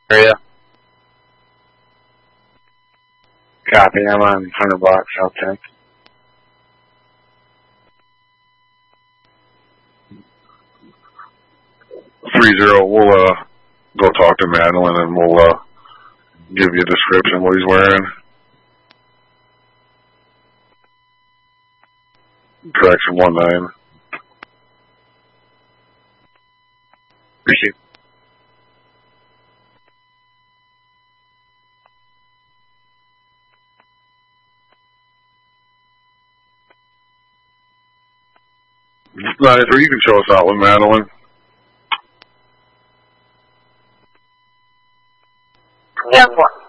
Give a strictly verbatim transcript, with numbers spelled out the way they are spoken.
Area. Copy. I'm on Hunter Block, South tenth. Three zero. We'll uh go talk to Madeline and we'll uh give you a description of what he's wearing. Correction one nine. Appreciate it. Nice, or you can show us out with Madeline. Yes, what?